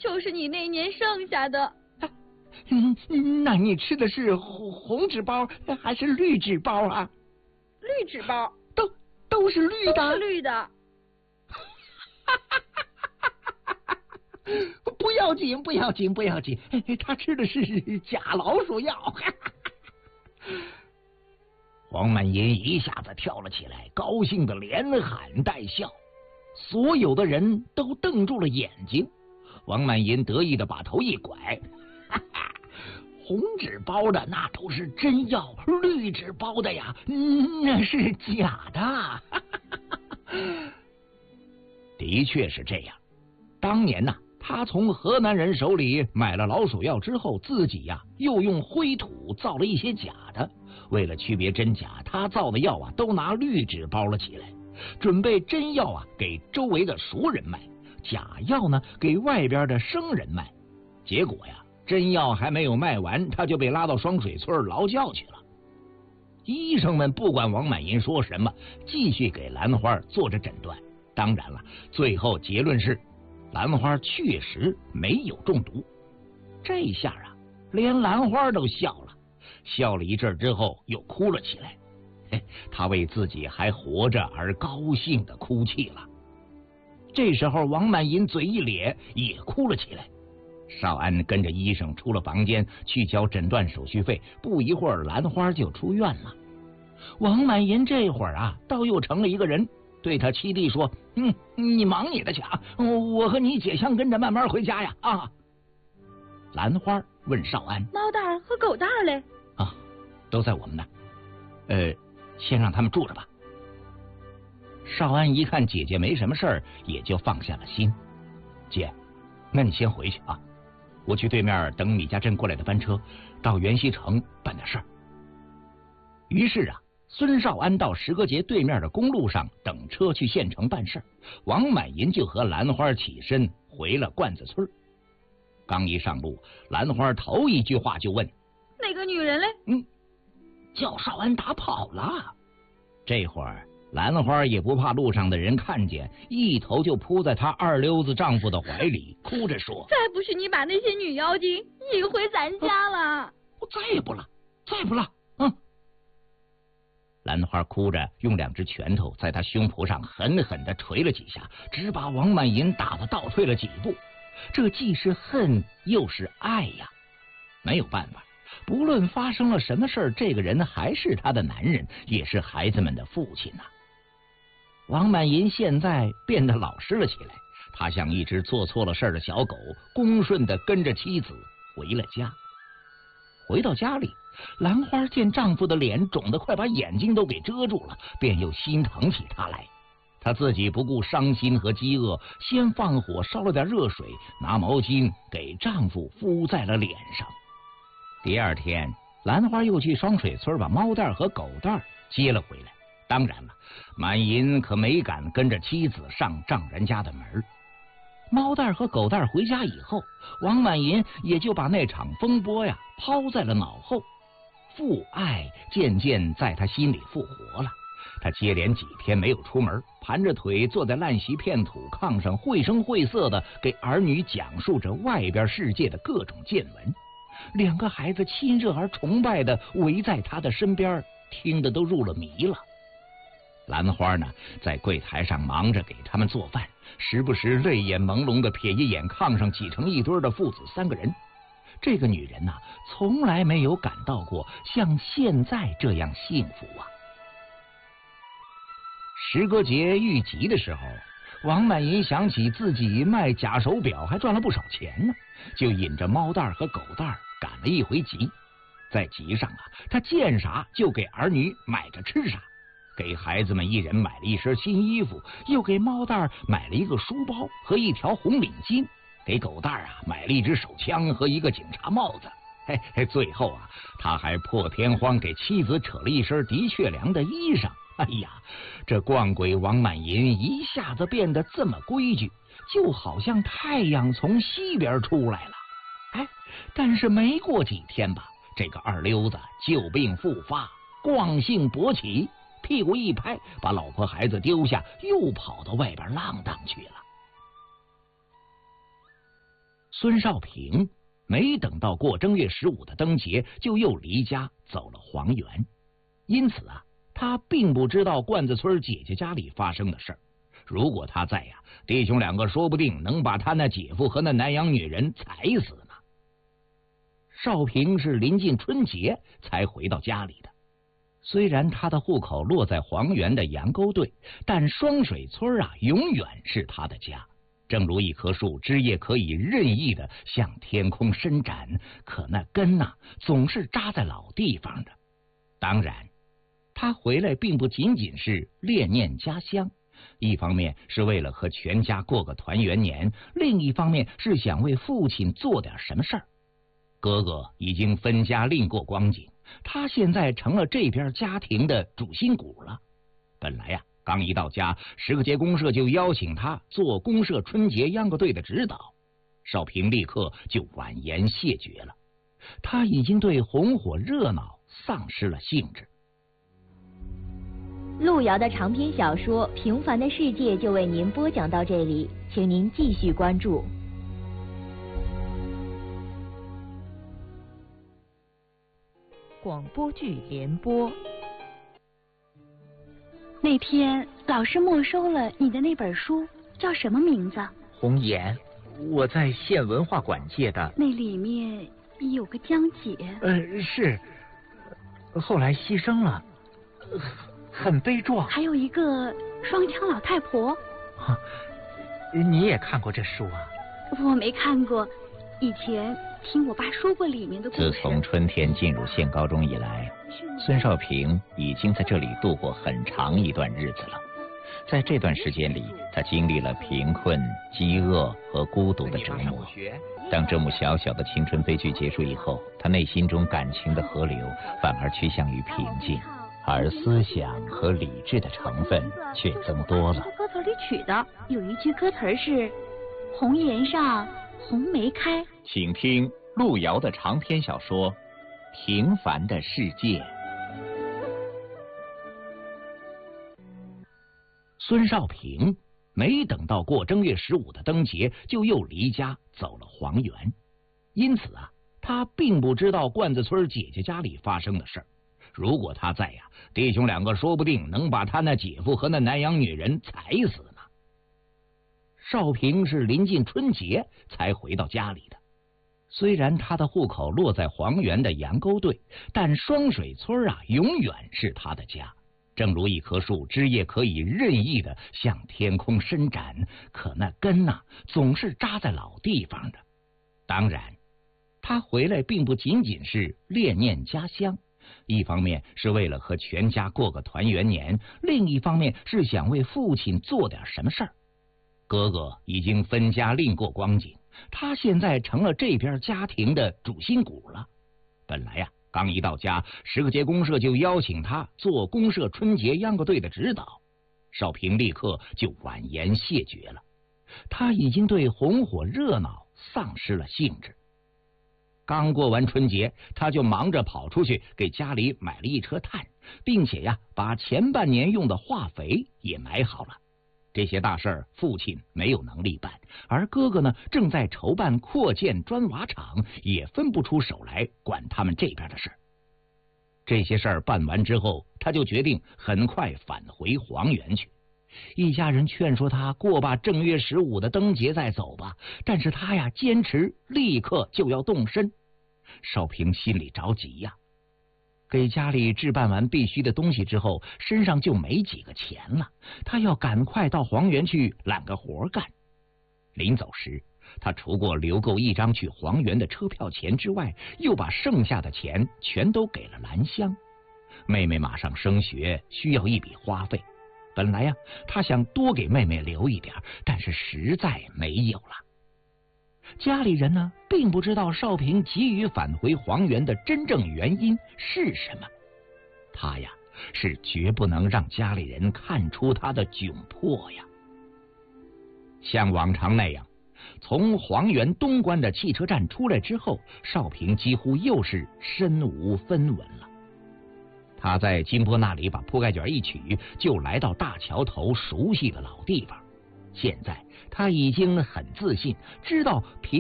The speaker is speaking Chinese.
就是你那年剩下的。 那你吃的是红纸包还是绿纸包啊？ 绿纸包。 都是绿的。 都是绿的。 不要紧，不要紧，不要紧，他吃的是假老鼠药。黄满银一下子跳了起来，高兴的连喊带笑，所有的人都瞪住了眼睛。王满银得意的把头一拐，红纸包的那都是真药，绿纸包的呀，那是假的。的确是这样，当年呐，他从河南人手里买了老鼠药之后，自己呀又用灰土造了一些假的。为了区别真假，他造的药啊都拿绿纸包了起来，准备真药啊给周围的熟人卖，假药呢给外边的生人卖。结果呀，真药还没有卖完，他就被拉到双水村劳教去了。医生们不管王满银说什么，继续给兰花做着诊断。当然了，最后结论是兰花确实没有中毒。这下啊，连兰花都笑了，笑了一阵之后又哭了起来。他为自己还活着而高兴的哭泣了。这时候王满银嘴一咧，也哭了起来。少安跟着医生出了房间去交诊断手续费，不一会儿兰花就出院了。王满银这会儿啊，倒又成了一个人，对他七弟说：你忙你的去啊，我和你姐相跟着慢慢回家呀。啊！兰花问少安： 猫蛋儿和狗蛋儿嘞？ 啊，都在我们那儿。先让他们住着吧。少安一看姐姐没什么事儿，也就放下了心。姐，那你先回去啊，我去对面等米家镇过来的班车，到元溪城办点事儿。于是啊，孙少安到石阁节对面的公路上等车去县城办事儿，王满银就和兰花起身回了罐子村。刚一上路，兰花头一句话就问： 那个女人嘞？ 叫少安打跑了。这会儿兰花也不怕路上的人看见，一头就扑在她二溜子丈夫的怀里，哭着说： 再不是你把那些女妖精引回咱家了， 我再也不了，再不了。兰花哭着用两只拳头在他胸脯上狠狠地捶了几下，只把王满银打得倒退了几步。这既是恨又是爱呀。没有办法，不论发生了什么事儿，这个人还是他的男人，也是孩子们的父亲呐。王满银现在变得老实了起来，他像一只做错了事的小狗，恭顺地跟着妻子回了家。回到家里，兰花见丈夫的脸肿得快把眼睛都给遮住了，便又心疼起他来。她自己不顾伤心和饥饿，先放火烧了点热水，拿毛巾给丈夫敷在了脸上。第二天，兰花又去双水村把猫蛋和狗蛋接了回来。当然了，满银可没敢跟着妻子上丈人家的门。猫蛋和狗蛋回家以后，王满银也就把那场风波呀抛在了脑后，父爱渐渐在他心里复活了。他接连几天没有出门，盘着腿坐在烂席片土炕上，绘声绘色的给儿女讲述着外边世界的各种见闻。两个孩子亲热而崇拜的围在他的身边，听得都入了迷了。兰花呢，在柜台上忙着给他们做饭，时不时泪眼朦胧的瞥一眼炕上挤成一堆的父子三个人。这个女人呐，从来没有感到过像现在这样幸福啊。石阁节遇集的时候，王满银想起自己卖假手表还赚了不少钱呢，就引着猫蛋和狗蛋赶了一回集。在集上啊，他见啥就给儿女买着吃啥，给孩子们一人买了一身新衣服，又给猫蛋买了一个书包和一条红领巾，给狗蛋啊买了一支手枪和一个警察帽子。最后啊，他还破天荒给妻子扯了一身的确良的衣裳。哎呀，这逛鬼王满银一下子变得这么规矩，就好像太阳从西边出来了。但是没过几天吧，这个二溜子旧病复发，惯性勃起，屁股一拍，把老婆孩子丢下，又跑到外边浪荡去了。 孙少平没等到过正月15的灯节，就又离家走了黄原。因此啊，他并不知道罐子村姐姐家里发生的事儿。如果他在呀，弟兄两个说不定能把他那姐夫和那南洋女人踩死呢。少平是临近春节才回到家里的，虽然他的户口落在黄原的羊沟队，但双水村啊，永远是他的家。正如一棵树，枝叶可以任意的向天空伸展，可那根呐，总是扎在老地方的。当然，他回来并不仅仅是恋念家乡，一方面是为了和全家过个团圆年，另一方面是想为父亲做点什么事儿。哥哥已经分家另过光景，他现在成了这边家庭的主心骨了。本来呀，刚一到家，10个节公社就邀请他做公社春节秧歌队的指导，少平立刻就婉言谢绝了。他已经对红火热闹丧失了兴致。 路遥的长篇小说《平凡的世界》就为您播讲到这里，请您继续关注。 广播剧联播。 那天老师没收了你的那本书，叫什么名字？ 红颜，我在县文化馆借的。 那里面有个江姐。 是，后来牺牲了，很悲壮。 还有一个双枪老太婆。 你也看过这书啊？ 我没看过，以前听我爸说过里面的故事。 自从春天进入县高中以来，孙少平已经在这里度过很长一段日子了。在这段时间里，他经历了贫困、饥饿和孤独的折磨。当这幕小小的青春悲剧结束以后，他内心中感情的河流反而趋向于平静，而思想和理智的成分却增多了。 歌词里取的有一句歌词是“红颜上红梅开”。 请听路遥的长篇小说《平凡的世界》。孙少平没等到过正月15的灯节，就又离家走了黄原。因此啊，他并不知道罐子村姐姐家里发生的事儿。如果他在呀，弟兄两个说不定能把他那姐夫和那南洋女人踩死呢。少平是临近春节才回到家里的，虽然他的户口落在黄原的羊沟队，但双水村啊，永远是他的家。正如一棵树，枝叶可以任意的向天空伸展，可那根呐，总是扎在老地方的。当然，他回来并不仅仅是恋念家乡，一方面是为了和全家过个团圆年，另一方面是想为父亲做点什么事儿。哥哥已经分家另过光景，他现在成了这边家庭的主心骨了。本来呀，刚一到家，10个节公社就邀请他做公社春节秧歌队的指导，少平立刻就婉言谢绝了。他已经对红火热闹丧失了兴致。刚过完春节，他就忙着跑出去给家里买了一车炭，并且呀，把前半年用的化肥也买好了。这些大事儿，父亲没有能力办，而哥哥呢，正在筹办扩建砖瓦厂，也分不出手来管他们这边的事。这些事儿办完之后，他就决定很快返回黄原去。一家人劝说他过罢正月15的灯节再走吧，但是他呀，坚持立刻就要动身。少平心里着急呀，给家里置办完必须的东西之后，身上就没几个钱了，他要赶快到黄原去揽个活干。临走时，他除过留够一张去黄原的车票钱之外，又把剩下的钱全都给了兰香。妹妹马上升学，需要一笔花费。本来呀，他想多给妹妹留一点，但是实在没有了。家里人呢，并不知道少平急于返回黄原的真正原因是什么。他呀，是绝不能让家里人看出他的窘迫呀。像往常那样，从黄原东关的汽车站出来之后，少平几乎又是身无分文了。他在金波那里把铺盖卷一取，就来到大桥头熟悉的老地方。现在他已经很自信，知道凭